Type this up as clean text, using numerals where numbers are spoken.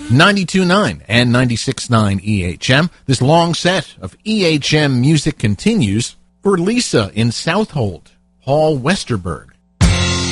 92.9 and 96.9 EHM. This long set of EHM music continues for Lisa in Southold, Paul Westerberg,